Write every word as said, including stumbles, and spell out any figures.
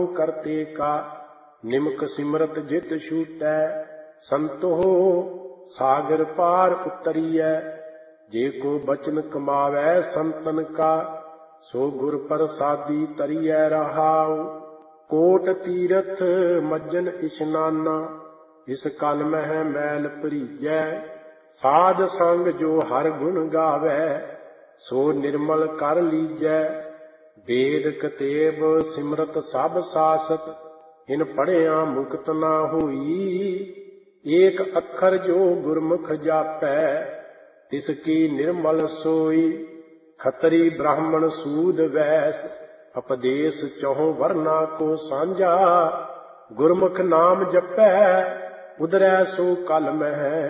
करते का निमक सिमरत जित छूटै संतो सागर पार उतरियै जे को बचन कमावै संतन का सो गुर प्रसादी तरियै रहाऊ। कोट तीरथ मज्जन इशनाना इस कल मह मैल भरीजै साध संग जो हर गुण गावै सो निर्मल कर लीजै। वेद कतेब सिमरत सब सासत इन पढ़िया मुक्त ना होई एक अखर जो गुरमुख जापै तिसकी निर्मल सोई। खतरी ब्राह्मण सूद वैस उपदेश चौं वर्ना को सांझा गुरमुख नाम जपै उदरै सो कल मह